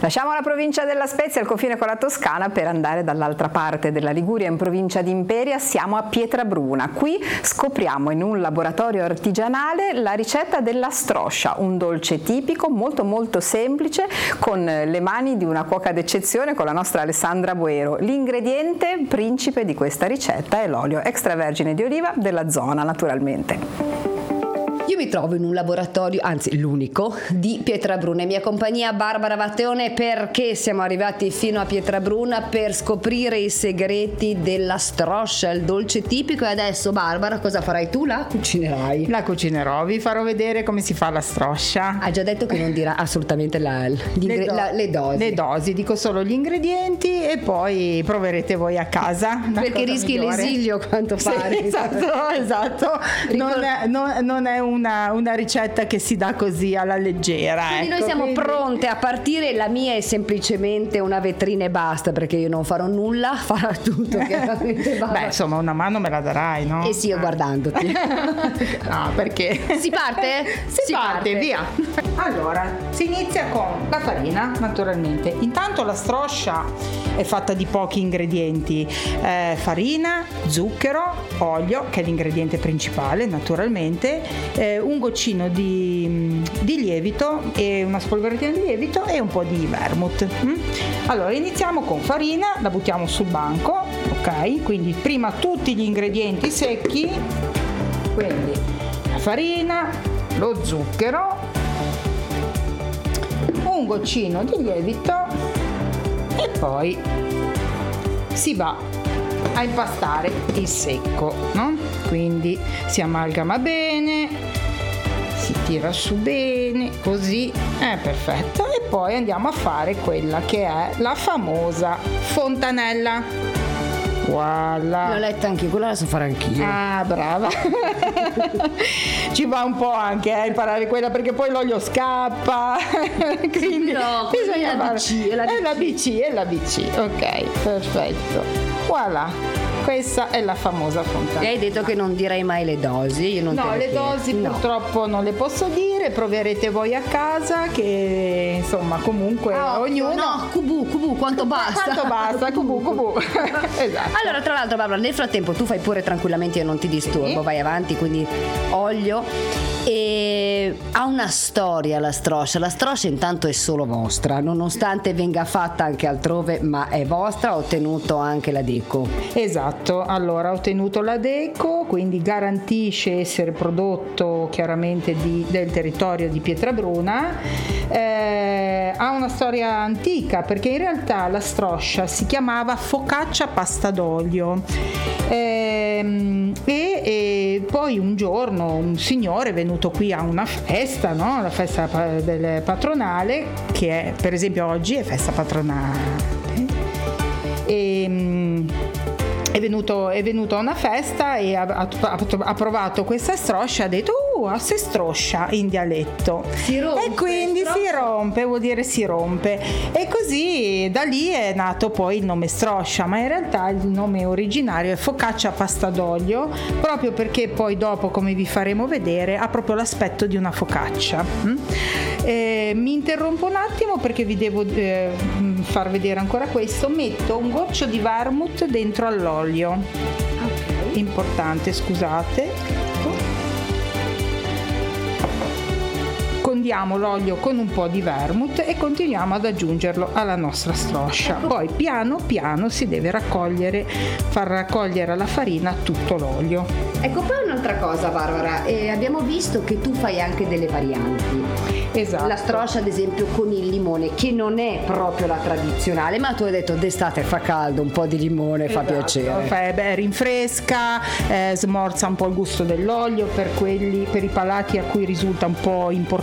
Lasciamo la provincia della Spezia al confine con la Toscana per andare dall'altra parte della Liguria, in provincia di Imperia. Siamo a Pietrabruna. Qui scopriamo in un laboratorio artigianale la ricetta della stroscia, un dolce tipico molto molto semplice, con le mani di una cuoca d'eccezione, con la nostra Alessandra Boero. L'ingrediente principe di questa ricetta è l'olio extravergine di oliva della zona, naturalmente. Io mi trovo in un laboratorio, anzi l'unico, di Pietrabruna. In mia compagnia Barbara Vatteone, perché siamo arrivati fino a Pietrabruna per scoprire i segreti della stroscia, il dolce tipico. E adesso, Barbara, cosa farai tu? La cucinerai? La cucinerò, vi farò vedere come si fa la stroscia. Ha già detto che non dirà assolutamente le dosi. Le dosi, dico solo gli ingredienti e poi proverete voi a casa. Perché rischi l'esilio a quanto pare. Sì, esatto. Non è una ricetta che si dà così alla leggera. Quindi noi siamo pronte a partire. La mia è semplicemente una vetrina e basta, perché io non farò nulla, farà tutto chiaramente. Beh, insomma, una mano me la darai, no? E sì, io guardandoti. No, perché? Si parte? Si parte, via. Allora, si inizia con la farina, naturalmente. Intanto la stroscia è fatta di pochi ingredienti: farina, zucchero, olio, che è l'ingrediente principale, naturalmente, un goccino di lievito e una spolveratina di lievito e un po' di vermouth. Allora, iniziamo con farina, la buttiamo sul banco, ok? Quindi prima tutti gli ingredienti secchi, quindi la farina, lo zucchero, un goccino di lievito e poi si va a impastare il secco, no? Quindi si amalgama bene, si tira su bene, così è perfetto. E poi andiamo a fare quella che è la famosa fontanella. Voilà. L'ho letta anche quella, la so fare anch'io. Ah, brava. Ci va un po' anche a imparare quella, perché poi l'olio scappa. Quindi no, bisogna è la BC. Ok, perfetto. Voilà. Questa è la famosa fontanella. E hai detto che non direi mai le dosi. Io non no, le dosi purtroppo non le posso dire, proverete voi a casa, che insomma comunque ognuno. No, cubu, quanto basta? Quanto basta, cubu. Esatto. Allora, tra l'altro, Barbara, nel frattempo tu fai pure tranquillamente, io non ti disturbo, sì. Vai avanti, quindi olio. E ha una storia la stroscia intanto è solo vostra, nonostante venga fatta anche altrove, ma è vostra. Ho ottenuto anche la deco. Esatto, allora ho ottenuto la deco, quindi garantisce essere prodotto chiaramente del territorio di Pietrabruna. Ha una storia antica, perché in realtà la stroscia si chiamava focaccia pasta d'olio. E poi un giorno un signore è venuto qui a una festa, no? La festa del patronale, che è, per esempio, oggi è festa patronale. È venuto a una festa e ha provato questa stroscia, ha detto se stroscia in dialetto, si rompe, e quindi si rompe, vuol dire si rompe, e così da lì è nato poi il nome stroscia, ma in realtà il nome originario è focaccia pasta d'olio, proprio perché poi dopo, come vi faremo vedere, ha proprio l'aspetto di una focaccia. Mi interrompo un attimo perché vi devo far vedere ancora questo. Metto un goccio di vermouth dentro all'olio. Okay. Importante, scusate. Condiamo l'olio con un po' di vermouth e continuiamo ad aggiungerlo alla nostra stroscia. Poi piano piano si deve far raccogliere alla farina tutto l'olio. Ecco, poi un'altra cosa, Barbara, abbiamo visto che tu fai anche delle varianti. Esatto. La stroscia, ad esempio, con il limone, che non è proprio la tradizionale, ma tu hai detto d'estate fa caldo, un po' di limone fa piacere. Rinfresca, smorza un po' il gusto dell'olio per i palati a cui risulta un po' importante